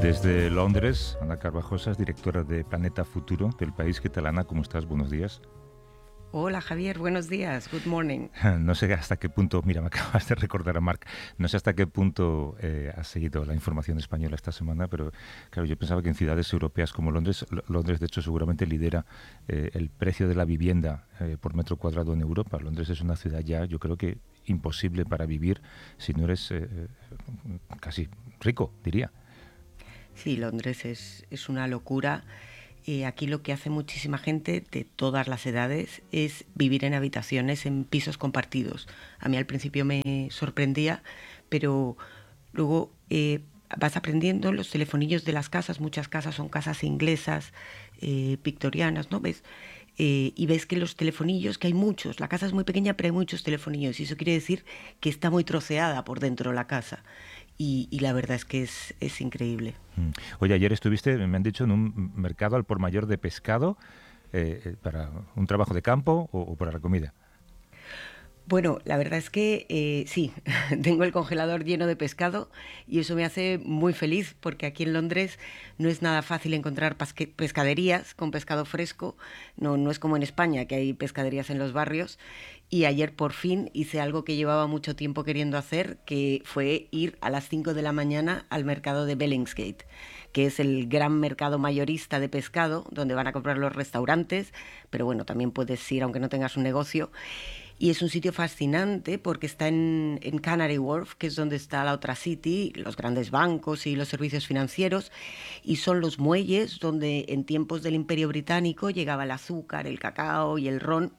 Desde Londres, Ana Carvajosas, directora de Planeta Futuro del País Catalana. ¿Cómo estás? Buenos días. Hola Javier, buenos días, good morning. No sé hasta qué punto, mira, me acabas de recordar a Marc, no sé hasta qué punto has seguido la información española esta semana, pero claro, yo pensaba que en ciudades europeas como Londres, Londres de hecho seguramente lidera el precio de la vivienda por metro cuadrado en Europa. Londres es una ciudad ya, yo creo que imposible para vivir si no eres casi rico, diría. Sí, Londres es una locura. Aquí lo que hace muchísima gente de todas las edades es vivir en habitaciones, en pisos compartidos. A mí al principio me sorprendía, pero luego vas aprendiendo los telefonillos de las casas. Muchas casas son casas inglesas, victorianas, ¿no? ¿Ves? Y ves que los telefonillos, que hay muchos, la casa es muy pequeña, pero hay muchos telefonillos, y eso quiere decir que está muy troceada por dentro la casa. Y la verdad es que es increíble. Oye, ayer estuviste, me han dicho, en un mercado al por mayor de pescado para un trabajo de campo o para la comida. Bueno, la verdad es que sí, tengo el congelador lleno de pescado y eso me hace muy feliz porque aquí en Londres no es nada fácil encontrar pescaderías con pescado fresco, no es como en España que hay pescaderías en los barrios, y ayer por fin hice algo que llevaba mucho tiempo queriendo hacer, que fue ir a las 5 de la mañana al mercado de Billingsgate, que es el gran mercado mayorista de pescado donde van a comprar los restaurantes, pero bueno, también puedes ir aunque no tengas un negocio. Y es un sitio fascinante porque está en Canary Wharf, que es donde está la otra City, los grandes bancos y los servicios financieros, y son los muelles donde en tiempos del Imperio Británico llegaba el azúcar, el cacao y el ron.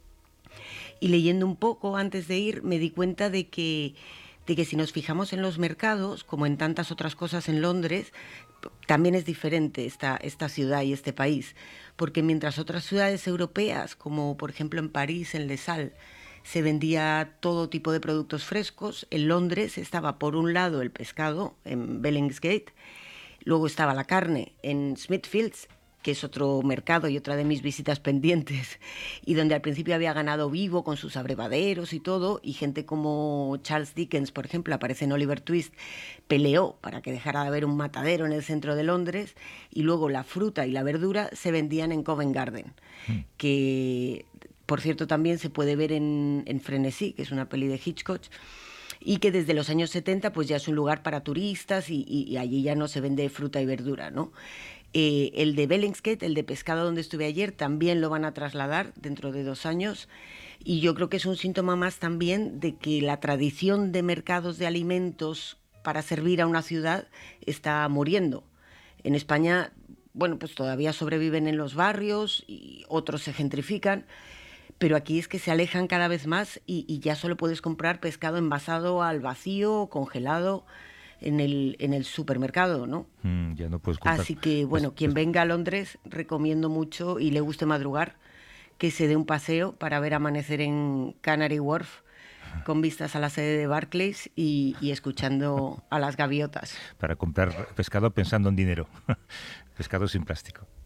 Y leyendo un poco antes de ir me di cuenta de que si nos fijamos en los mercados, como en tantas otras cosas en Londres, también es diferente esta ciudad y este país, porque mientras otras ciudades europeas, como por ejemplo en París, en Les Halles, se vendía todo tipo de productos frescos, en Londres estaba por un lado el pescado, en Billingsgate, luego estaba la carne en Smithfields, que es otro mercado y otra de mis visitas pendientes, y donde al principio había ganado vivo con sus abrevaderos y todo, y gente como Charles Dickens, por ejemplo, aparece en Oliver Twist, peleó para que dejara de haber un matadero en el centro de Londres, y luego la fruta y la verdura se vendían en Covent Garden, que por cierto también se puede ver en Frenesí, que es una peli de Hitchcock, y que desde los años 70 pues ya es un lugar para turistas y allí ya no se vende fruta y verdura, ¿no? El de Billingsgate, el de pescado donde estuve ayer, también lo van a trasladar dentro de 2 años, y yo creo que es un síntoma más también de que la tradición de mercados de alimentos para servir a una ciudad está muriendo. En España, bueno, pues todavía sobreviven en los barrios y otros se gentrifican, pero aquí es que se alejan cada vez más y ya solo puedes comprar pescado envasado al vacío, congelado, en el supermercado, ¿no? Ya no puedes comprar. Así que, bueno, quien venga a Londres, recomiendo mucho y le guste madrugar, que se dé un paseo para ver amanecer en Canary Wharf, con vistas a la sede de Barclays y escuchando a las gaviotas. Para comprar pescado pensando en dinero. Pescado sin plástico.